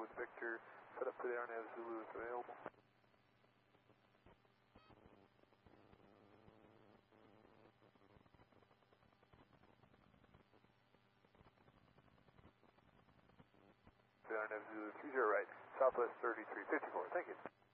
with Victor, set up for the RNAV Zulu is available. The RNAV Zulu 30 right, Southwest 3354, thank you.